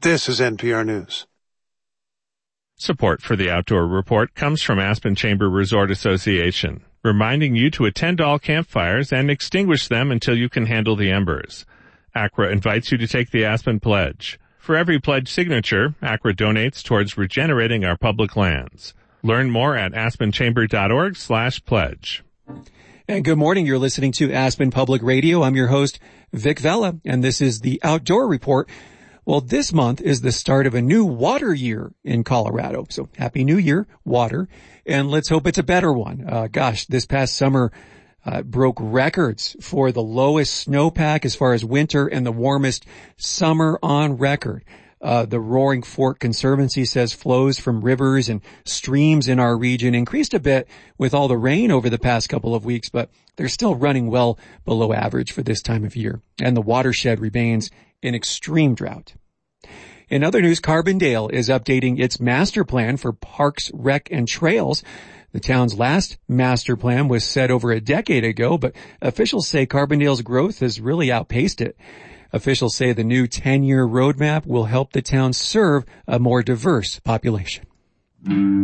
This is NPR News. Support for the Outdoor Report comes from Aspen Chamber Resort Association, reminding you to attend all campfires and extinguish them until you can handle the embers. ACRA invites you to take the Aspen Pledge. For every pledge signature, ACRA donates towards regenerating our public lands. Learn more at aspenchamber.org/pledge. And good morning. You're listening to Aspen Public Radio. I'm your host, Vic Vella, and this is the Outdoor Report. Well, this month is the start of a new water year in Colorado. So happy new year, water. And let's hope it's a better one. This past summer broke records for the lowest snowpack as far as winter and the warmest summer on record. The Roaring Fork Conservancy says flows from rivers and streams in our region increased a bit with all the rain over the past couple of weeks, but they're still running well below average for this time of year. And the watershed remains in extreme drought. In other news, Carbondale is updating its master plan for parks, rec, and trails. The town's last master plan was set over a decade ago, but officials say Carbondale's growth has really outpaced it. Officials say the new 10-year roadmap will help the town serve a more diverse population.